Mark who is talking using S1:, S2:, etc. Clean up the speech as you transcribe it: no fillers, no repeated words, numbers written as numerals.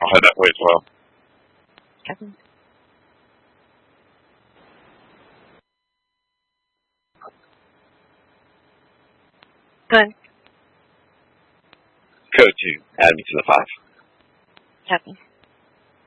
S1: head that way as well.
S2: Kevin. Good.
S3: Code 2, add me to the 5.
S2: Kevin.